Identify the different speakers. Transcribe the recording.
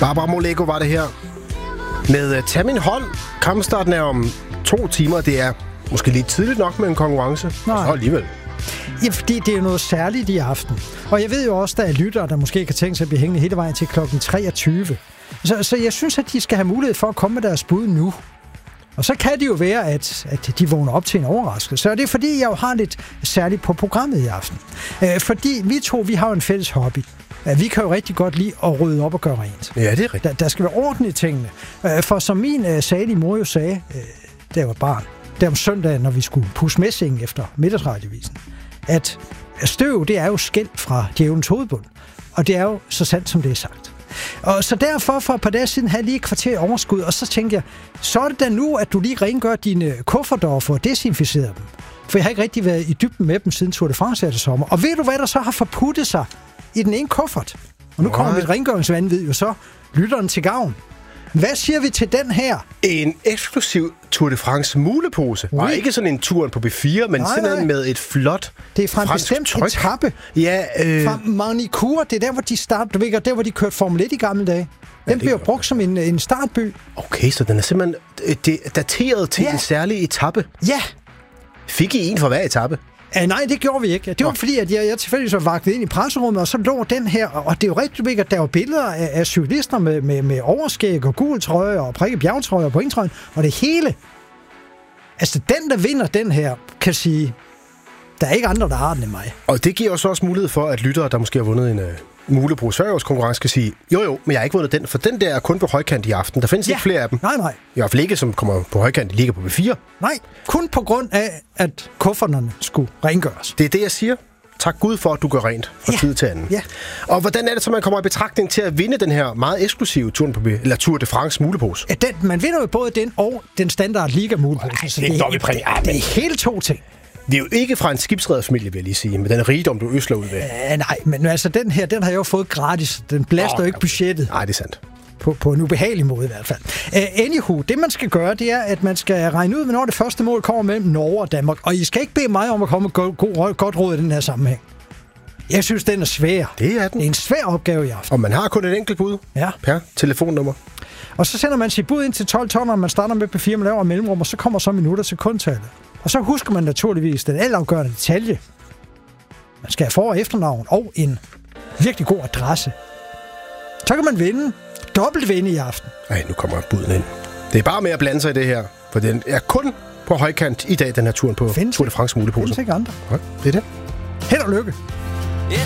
Speaker 1: Barbara Moleko var det her. Med Tag min hånd. Kampstarten er om 2 timer. Det er måske lidt tidligt nok med en konkurrence.
Speaker 2: Nej.
Speaker 1: Så alligevel.
Speaker 2: Ja, fordi det er jo noget særligt i aften. Og jeg ved jo også, der er lyttere, der måske kan tænke sig at blive hængende hele vejen til kl. 23. Så jeg synes, at de skal have mulighed for at komme med deres bud nu. Og så kan det jo være, at de vågner op til en overraskelse. Og det er fordi, jeg jo har lidt særligt på programmet i aften. Fordi vi har jo en fælles hobby. Vi kan jo rigtig godt lide at rydde op og gøre rent.
Speaker 1: Ja, det er rigtigt.
Speaker 2: Der skal være orden i tingene. For som min salige mor jo sagde, da jeg var barn, der om søndagen, når vi skulle pusse messingen efter middagsradiovisen, at støv, det er jo skæld fra djævelens hovedbund. Og det er jo så sandt, som det er sagt. Og så derfor for et par dage siden havde jeg lige et kvarter overskud, og så tænkte jeg, så er det da nu, at du lige rengør dine kufferter og får desinficeret dem. For jeg har ikke rigtig været i dybden med dem siden Tour de France her til sommer. Og ved du, hvad der så har forputtet sig i den ene kuffert? Og nu kommer mit rengøringsvanvid jo så lytteren til gavn. Hvad siger vi til den her?
Speaker 1: En eksklusiv Tour de France mulepose. Oui. Og ikke sådan en tur på B4, men simpelthen med et flot.
Speaker 2: Det er fra en bestemt etape.
Speaker 1: Ja,
Speaker 2: fra Magny-Cours. Det er der, hvor de startede. Du ved, der, hvor de kørte Formel 1 i gamle dage. Den bliver brugt som en startby.
Speaker 1: Okay, så den er simpelthen dateret til en særlig etape.
Speaker 2: Ja.
Speaker 1: Fik I en for hver etape?
Speaker 2: Nej, det gjorde vi ikke. Det var fordi, at jeg tilfældigvis så vagtede ind i presserummet, og så lå den her, og det er jo rigtig vigtigt, at der var billeder af cyklister med overskæg og gul trøje og prikket bjergtrøje og pointtrøjen, og det hele. Altså, den, der vinder den her, kan sige, der er ikke andre, der har den end mig.
Speaker 1: Og det giver også mulighed for, at lyttere, der måske har vundet en mulepose Sveriges kan sige, jo, men jeg har ikke vundet den, for den der er kun på højkant i aften. Der findes ikke flere af dem.
Speaker 2: Nej.
Speaker 1: I hvert fald ikke, som kommer på højkant, de ligger på B4.
Speaker 2: Nej, kun på grund af, at kufferterne skulle rengøres.
Speaker 1: Det er det, jeg siger. Tak Gud for, at du gør rent fra tid til anden.
Speaker 2: Ja.
Speaker 1: Og hvordan er det så, man kommer i betragtning til at vinde den her meget eksklusive Tour de France mulepose?
Speaker 2: Ja, man vinder jo både den og den standard liga mulepose.
Speaker 1: Det
Speaker 2: er hele 2 ting.
Speaker 1: Det er jo ikke fra en skibsrederfamilie, vil jeg lige sige, med den rigdom, du øsler ud ved.
Speaker 2: Nej, men altså den her, den har jeg jo fået gratis. Den belaster jo ikke budgettet.
Speaker 1: Nej, det er sandt.
Speaker 2: På en ubehagelig måde i hvert fald. Anywho, det man skal gøre, det er, at man skal regne ud, hvornår det første mål kommer mellem Norge og Danmark. Og I skal ikke bede mig om at komme med godt råd i den her sammenhæng. Jeg synes, den er svær.
Speaker 1: Det er den.
Speaker 2: Det er en svær opgave i aften.
Speaker 1: Og man har kun et enkelt bud per telefonnummer.
Speaker 2: Og så sender man sit bud ind til 12 tonner, og man starter med P4, man laver mellemrum, og så kommer så minutter til sekundtallet. Og så husker man naturligvis den altafgørende detalje. Man skal have for- og efternavn og en virkelig god adresse. Så kan man vinde. Dobbelt vinde i aften.
Speaker 1: Ej, nu kommer buden ind. Det er bare med at blande sig i det her, for den er kun på højkant i dag, den her turen på Tour de France mulepose.
Speaker 2: Findes ikke andre.
Speaker 1: Ja, det er det.
Speaker 2: Held og lykke.